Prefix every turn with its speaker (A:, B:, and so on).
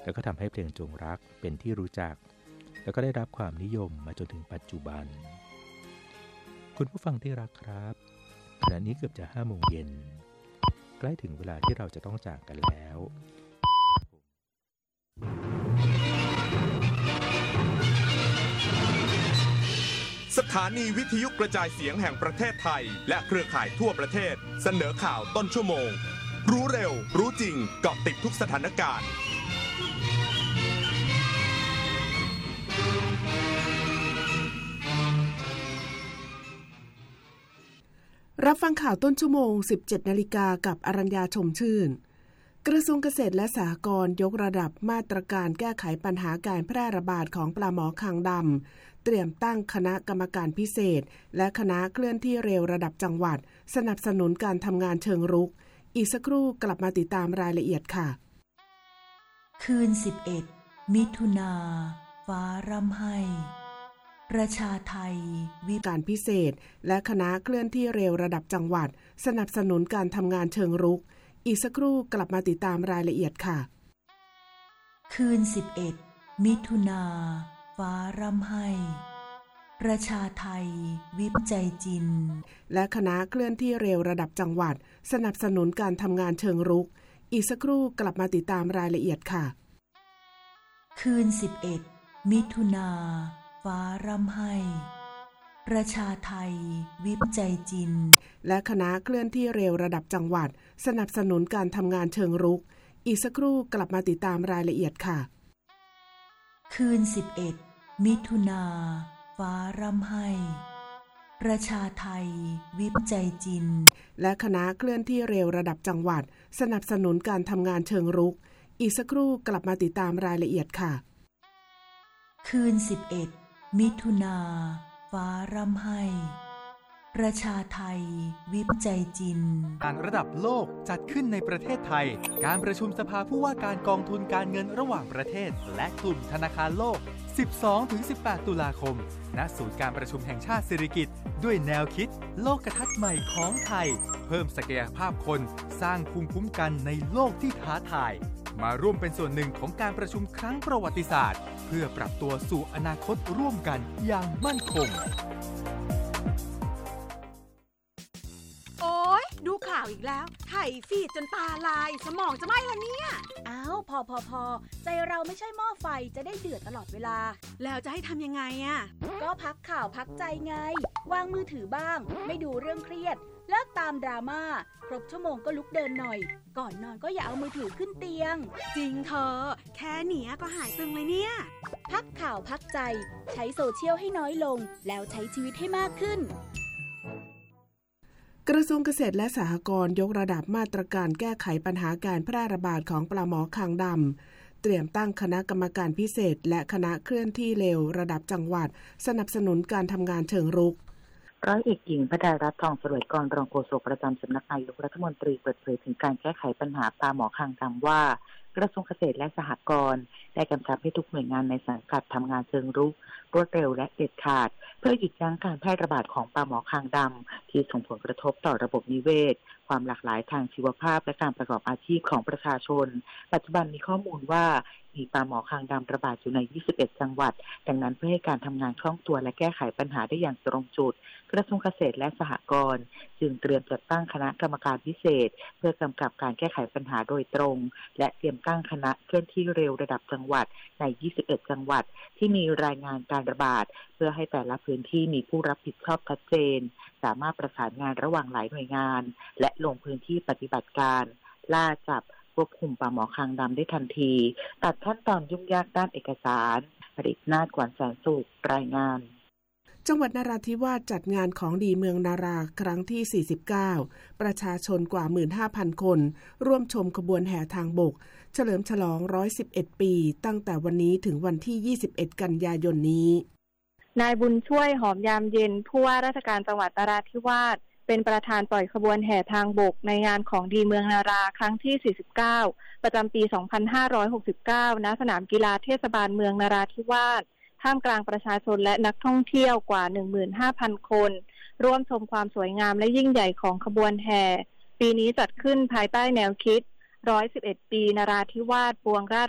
A: แล้วก็ทำให้เพลงจงรักเป็นที่รู้จักแล้วก็ได้รับความนิยมมาจนถึงปัจจุบันคุณผู้ฟังที่รักครับขณะนี้เกือบจะ5 โมงเย็นใกล้ถึงเวลาที่เราจะต้องจากกันแล้ว
B: สถานีวิทยุกระจายเสียงแห่งประเทศไทยและเครือข่ายทั่วประเทศเสนอข่าวต้นชั่วโมงรู้เร็วรู้จริงเกาะติดทุกสถานการณ์
C: รับฟังข่าวต้นชั่วโมง 17 นาฬิกากับอรัญญาชมชื่นกระทรวงเกษตรและสหกรณ์ยกระดับมาตรการแก้ไขปัญหาการแพร่ระบาดของปลาหมอคางดำเตรียมตั้งคณะกรรมการพิเศษและคณะเคลื่อนที่เร็วระดับจังหวัดสนับสนุนการทำงานเชิงรุกอีกสักครู่กลับมาติดตามรายละเอียดค่ะ
D: คืน11 มิถุนาฟ้าร่ำไห้ประชาไทยวิ
C: การพิเศษและคณะเคลื่อนที่เร็วระดับจังหวัดสนับสนุนการทำงานเชิงรุกอีกสักครู่กลับมาติดตามรายละเอียดค่ะ
D: คืน11 มิถุนาฟ้าร่ำไห้ประชาไทยวิจัยจิน
C: และคณะเคลื่อนที่เร็วระดับจังหวัดสนับสนุนการทำงานเชิงรุกอีกสักครู่กลับมาติดตามรายละเอียดค่ะ
D: คืน11 มิถุนาฟ้าร่ำไห้ประชาไทยวิจัยจิน
C: และคณะเคลื่อนที่เร็วระดับจังหวัดสนับสนุนการทำงานเชิงรุกอีกสักครู่กลับมาติดตามรายละเอียดค่ะ
D: คืน11 มิถุนาฟ้าร่ำไห้ประชาไทยวิจัยจิน
C: และคณะเคลื่อนที่เร็วระดับจังหวัดสนับสนุนการทำงานเชิงรุกอีกสักครู่กลับมาติดตามรายละเอียดค่ะ
D: คืน11 มิถุนาฟ้าร่ำไห้ประชาไทยวิจัยจิน
E: การระดับโลกจัดขึ้นในประเทศไทยการประชุมสภาผู้ว่าการกองทุนการเงินระหว่างประเทศและกลุ่มธนาคารโลก 12-18 ตุลาคมณศูนย์การประชุมแห่งชาติสิริกิติ์ด้วยแนวคิดโลกทัศน์ใหม่ของไทยเพิ่มศักยภาพคนสร้างภูมิคุ้มกันในโลกที่ท้าทายมาร่วมเป็นส่วนหนึ่งของการประชุมครั้งประวัติศาสตร์เพื่อปรับตัวสู่อนาคตร่วมกันอย่างมั่นคง
F: โอ๊ยดูข่าวอีกแล้วไถฟีดจนตาลายสมองจะไหม้ละเนี่ย
G: อ้าวพอใจเราไม่ใช่หม้อไฟจะได้เดือดตลอดเวลา
F: แล้วจะให้ทำยังไงอ่ะ
G: ก็พักข่าวพักใจไงวางมือถือบ้างไม่ดูเรื่องเครียดเลิกตามดราม่าครบชั่วโมงก็ลุกเดินหน่อยก่อนนอนก็อย่าเอามือถือขึ้นเตียง
F: จริงเธอแค่เนี้ยก็หายตึงเลยเนี่ย
G: พักข่าวพักใจใช้โซเชียลให้น้อยลงแล้วใช้ชีวิตให้มากขึ้น
C: กระทรวงเกษตรและสหกรณ์ยกระดับมาตรการแก้ไขปัญหาการแพร่ระบาดของปลาหมอคางดำเตรียมตั้งคณะกรรมการพิเศษและคณะเคลื่อนที่เร็วระดับจังหวัดสนับสนุนการทำงานเชิงรุก
H: ร้อยเอกหญิงพดารัตน์ทองสรวยกรรองโฆษกประจำสำนักนายกรัฐมนตรีเปิดเผยถึงการแก้ไขปัญหาปลาหมอคางดำว่ากระทรวงเกษตรและสหกรณ์ได้กำชับให้ทุกหน่วยงานในสังกัดทำงานเชิงรุกรวดเร็วและเด็ดขาดเพื่อหยุดยั้งการแพร่ระบาดของปลาหมอคางดำที่ส่งผลกระทบต่อระบบนิเวศความหลากหลายทางชีวภาพและการประกอบอาชีพของประชาชนปัจจุบันมีข้อมูลว่ามีปลาหมอคางดำระบาดอยู่ใน21จังหวัดดังนั้นเพื่อให้การทำงานคล่องตัวและแก้ไขปัญหาได้อย่างตรงจุดกระทรวงเกษตรและสหกรณ์จึงเตรียมจัดตั้งคณะกรรมการพิเศษเพื่อกำกับการแก้ไขปัญหาโดยตรงและเตรียมตั้งคณะเคลื่อนที่เร็วระดับจังหวัดใน21จังหวัดที่มีรายงานการระบาดเพื่อให้แต่ละพื้นที่มีผู้รับผิดชอบชัดเจนสามารถประสานงานระหว่างหลายหน่วยงานและลงพื้นที่ปฏิบัติการล่าจับควบคุมปลาหมอคางดำได้ทันทีตัดขั้นตอนยุ่งยากด้านเอกสารผลิตนาฏขวัญแสนสุขรายงาน
C: จังหวัดนราธิวาสจัดงานของดีเมืองนาราครั้งที่49ประชาชนกว่า 15,000 คนร่วมชมขบวนแห่ทางบกเฉลิมฉลอง111ปีตั้งแต่วันนี้ถึงวันที่21กันยายนนี้
I: นายบุญช่วยหอมยามเย็นผู้ว่าราชการจังหวัดนราธิวาสเป็นประธานปล่อยขบวนแห่ทางบกในงานของดีเมืองนาราครั้งที่49ประจำปี2569ณสนามกีฬาเทศบาลเมืองนราธิวาสท่ามกลางประชาชนและนักท่องเที่ยวกว่า 15,000 คนร่วมชมความสวยงามและยิ่งใหญ่ของขบวนแห่ปีนี้จัดขึ้นภายใต้แนวคิด111ปีนราธิวาสปวงราช